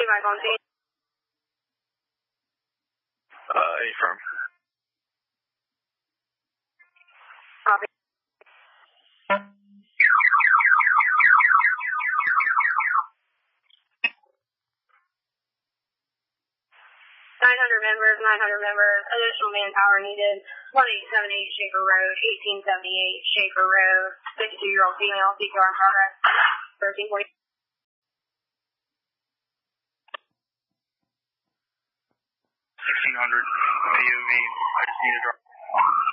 back on scene. Any firm? Copy. 900 members, additional manpower needed, 1878 Schaefer Road, 1878 Schaefer Road, 52-year-old female, CPR in progress, 1340. 1600, AUV, I just need a drop.